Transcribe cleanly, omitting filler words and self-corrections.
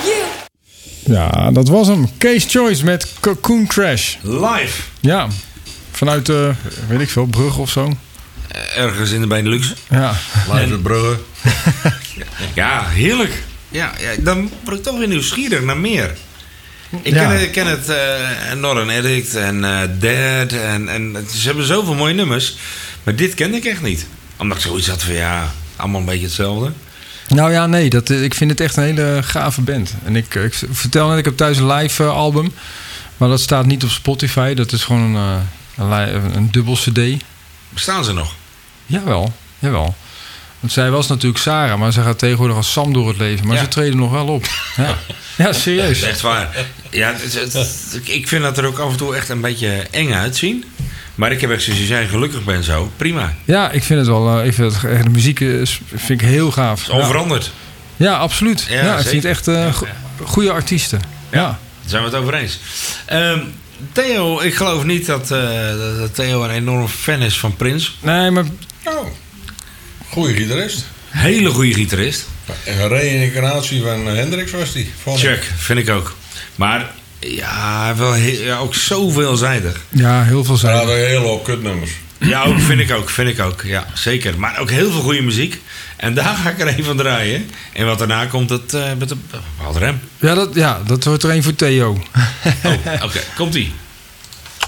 Ja, dat was hem. Case Choice met Cocoon Crash. Live. Ja, vanuit, weet ik veel, Brugge of zo. Ergens in de Benelux. Ja. Live in Brugge. Ja, heerlijk. Ja, dan word ik toch weer nieuwsgierig naar meer. Ik ken het Northern Addict en Dead. En ze hebben zoveel mooie nummers. Maar dit kende ik echt niet. Omdat ik zoiets had van allemaal een beetje hetzelfde. Nou ja, nee, ik vind het echt een hele gave band. En ik vertel net, ik heb thuis een live album. Maar dat staat niet op Spotify. Dat is gewoon een dubbel cd. Bestaan ze nog? Jawel. Want zij was natuurlijk Sarah, maar ze gaat tegenwoordig als Sam door het leven. Maar ze treden nog wel op. Ja, serieus. Dat is echt waar. Ja, ik vind dat er ook af en toe echt een beetje eng uitzien. Maar ik heb echt zoals je zei, gelukkig ben zo. Prima. Ja, ik vind het wel. De muziek vind ik heel gaaf. Het is onveranderd. Ja, absoluut. Ja, ik vind het echt goede artiesten. Ja. Daar zijn we het over eens. Theo, ik geloof niet dat Theo een enorm fan is van Prince. Nee, maar... Oh, goeie gitarist. Hele goede gitarist. Een reïncarnatie van Hendrix was die. Check, vind ik ook. Maar ja, wel ook zo veelzijdig. Ja, heel veelzijdig. Ja, een hele hoop kutnummers. Ja, ook, vind ik ook. Ja, zeker. Maar ook heel veel goede muziek. En daar ga ik er een van draaien. En wat daarna komt, het met een rem. Ja, dat wordt er een voor Theo. Oh, oké. Komt-ie.